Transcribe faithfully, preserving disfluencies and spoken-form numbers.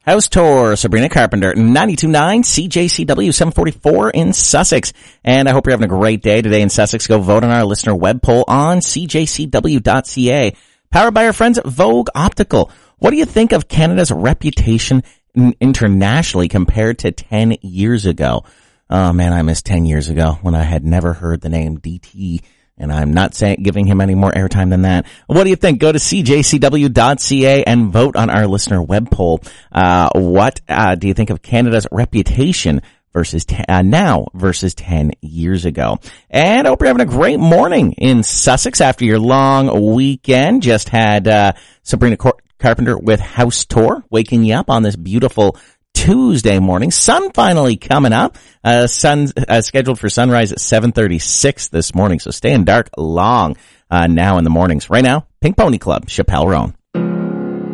House Tour, Sabrina Carpenter, ninety-two point nine C J C W, seven forty-four in Sussex. And I hope you're having a great day today in Sussex. Go vote on our listener web poll on C J C W dot C A. Powered by our friends at Vogue Optical. What do you think of Canada's reputation internationally compared to ten years ago? Oh man, I miss ten years ago when I had never heard the name D T, and I'm not saying, giving him any more airtime than that. What do you think? Go to C J C W dot C A and vote on our listener web poll. Uh, what uh, do you think of Canada's reputation versus t- uh, now versus ten years ago? And I hope you're having a great morning in Sussex after your long weekend. Just had uh, Sabrina Cor- Carpenter with House Tour waking you up on this beautiful Tuesday morning. Sun finally coming up. Uh, sun uh, scheduled for sunrise at seven thirty-six this morning. So staying dark long uh, now in the mornings. Right now, Pink Pony Club, Chappelle Roan.